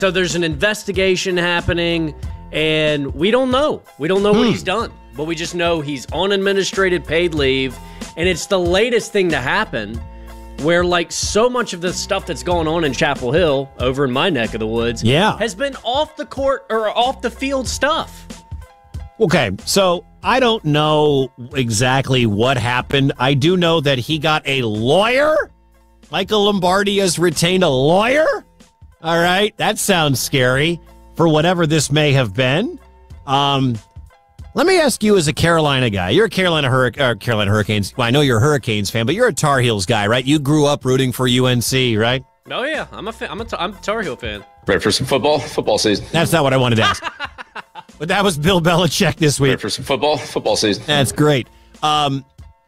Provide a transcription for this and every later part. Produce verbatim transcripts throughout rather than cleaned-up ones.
So there's an investigation happening, and we don't know. We don't know hmm. what he's done, but we just know he's on administrative paid leave, and it's the latest thing to happen where, like, so much of the stuff that's going on in Chapel Hill, over in my neck of the woods, yeah. has been off the court or off the field stuff. Okay, so I don't know exactly what happened. I do know that he got a lawyer. Michael Lombardi has retained a lawyer. All right, that sounds scary for whatever this may have been. Um, let me ask you as a Carolina guy. You're a Carolina, Hurric- uh, Carolina Hurricanes. Well, I know you're a Hurricanes fan, but you're a Tar Heels guy, right? You grew up rooting for U N C, right? Oh, yeah. I'm a, fan. I'm a, t- I'm a Tar Heel fan. Ready for some football? Football season. That's not what I wanted to ask. But that was Bill Belichick this week. Ready for some football? Football season. That's great. Um,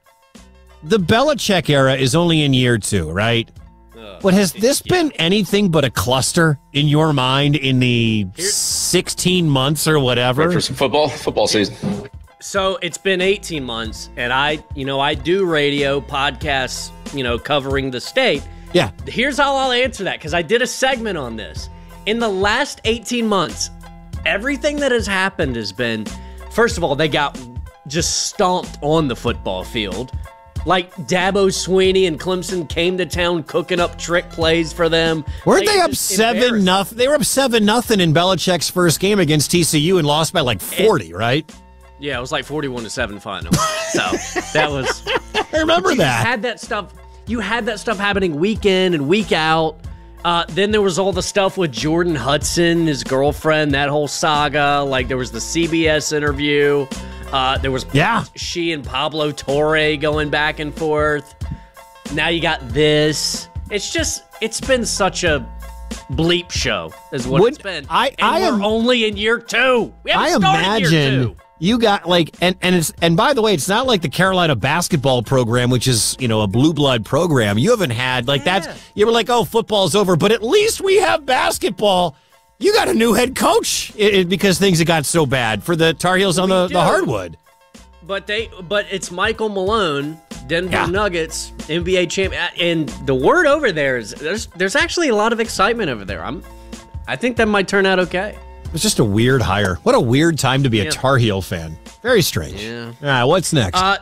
the Belichick era is only in year two, right? Uh, but has this yeah. been anything but a cluster in your mind in the Here's, sixteen months or whatever? Ready for some football? Football season. So it's been eighteen months, and I, you know, I do radio podcasts, you know, covering the state. Yeah. Here's how I'll answer that, because I did a segment on this. In the last eighteen months, everything that has happened has been, first of all, they got just stomped on the football field. Like, Dabo Sweeney and Clemson came to town cooking up trick plays for them. Weren't they, they up seven nothing? They were up seven nothing in Belichick's first game against T C U and lost by like forty, and, right? Yeah, it was like forty-one to seven final. So that was. I remember you that. Had that stuff. You had that stuff happening week in and week out. Uh, then there was all the stuff with Jordan Hudson, his girlfriend, that whole saga. Like, there was the C B S interview. Uh, there was yeah. she and Pablo Torre going back and forth. Now you got this. It's just, it's been such a bleep show is what Would, it's been. I, and I we're am, only in year two. We haven't I started imagine year two. You got like, and and it's and by the way, it's not like the Carolina basketball program, which is, you know, a blue blood program. You haven't had like yeah. that's you were like, oh, football's over, but at least we have basketball. You got a new head coach it, it, because things have got so bad for the Tar Heels on the, the hardwood. But they, but it's Michael Malone, Denver yeah. Nuggets, N B A champ, and the word over there is there's there's actually a lot of excitement over there. I'm, I think that might turn out okay. It's just a weird hire. What a weird time to be a yeah. Tar Heel fan. Very strange. Yeah. All right, what's next? Uh,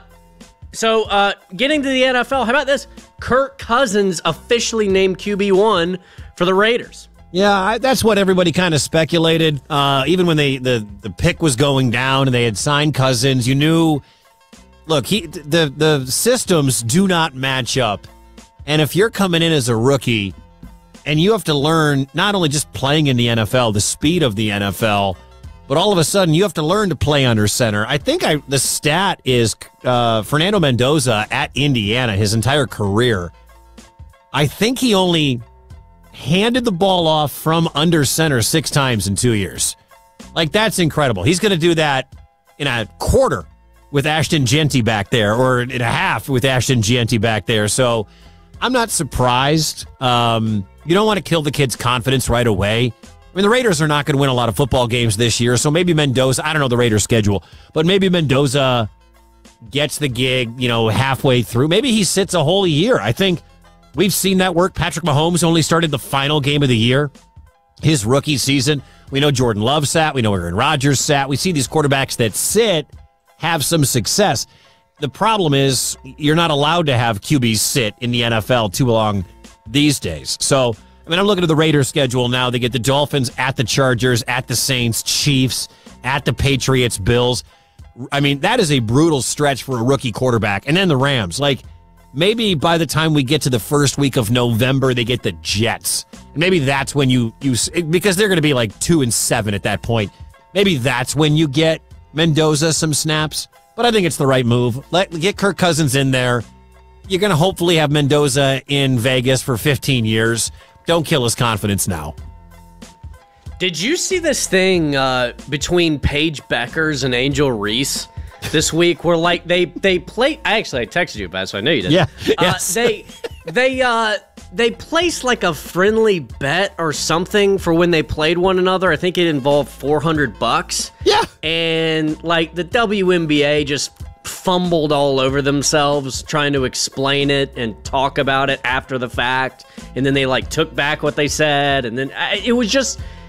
so, uh, getting to the N F L, how about this? Kirk Cousins officially named Q B one for the Raiders. Yeah, I, that's what everybody kind of speculated. Uh, even when they the, the pick was going down and they had signed Cousins, you knew, look, he the, the systems do not match up. And if you're coming in as a rookie and you have to learn not only just playing in the N F L, the speed of the N F L, but all of a sudden you have to learn to play under center. I think I the stat is uh, Fernando Mendoza at Indiana, his entire career, I think he only handed the ball off from under center six times in two years. Like, that's incredible. He's going to do that in a quarter with Ashton Jeanty back there, or in a half with Ashton Jeanty back there. So I'm not surprised. Um, you don't want to kill the kid's confidence right away. I mean, the Raiders are not going to win a lot of football games this year, so maybe Mendoza, I don't know the Raiders' schedule, but maybe Mendoza gets the gig, you know, halfway through. Maybe he sits a whole year. I think we've seen that work. Patrick Mahomes only started the final game of the year, his rookie season. We know Jordan Love sat. We know Aaron Rodgers sat. We see these quarterbacks that sit have some success. The problem is you're not allowed to have Q Bs sit in the N F L too long these days. So, I mean, I'm looking at the Raiders schedule now. They get the Dolphins, at the Chargers, at the Saints, Chiefs, at the Patriots, Bills. I mean, that is a brutal stretch for a rookie quarterback. And then the Rams. Like, maybe by the time we get to the first week of November, they get the Jets. And maybe that's when you, you because they're going to be like two and seven at that point. Maybe that's when you get Mendoza some snaps. But I think it's the right move. Let get Kirk Cousins in there. You're going to hopefully have Mendoza in Vegas for fifteen years. Don't kill his confidence now. Did you see this thing uh, between Paige Beckers and Angel Reese this week where, like, they they played? I actually I texted you about it, so I know you did. Yeah. Uh, yes. They they uh they placed like a friendly bet or something for when they played one another. I think it involved four hundred bucks. Yeah. And like the W N B A just fumbled all over themselves trying to explain it and talk about it after the fact, and then they like took back what they said, and then it was just